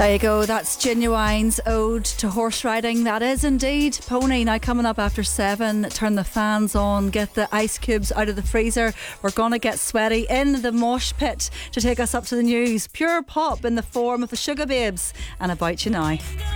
There you go, that's Genuine's Ode to Horse Riding. That is indeed Pony. Now coming up after 7, turn the fans on, get the ice cubes out of the freezer. We're gonna get sweaty in the mosh pit to take us up to the news. Pure pop in the form of the Sugar Babes and About You Now.